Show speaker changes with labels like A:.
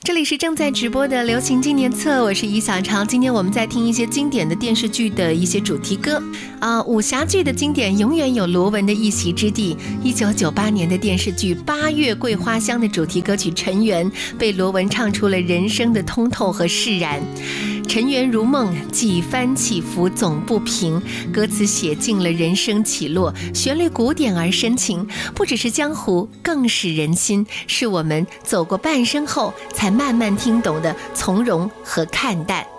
A: 这里是正在直播的流行纪年册，我是于小超。今天我们在听一些经典的电视剧的一些主题歌武侠剧的经典永远有罗文的一席之地。1998年的电视剧《八月桂花香》的主题歌曲《尘缘》被罗文唱出了人生的通透和释然。尘缘如梦，几番起伏总不平，歌词写尽了人生起落，旋律古典而深情，不只是江湖，更是人心，是我们走过半生后才慢慢听懂的从容和看淡。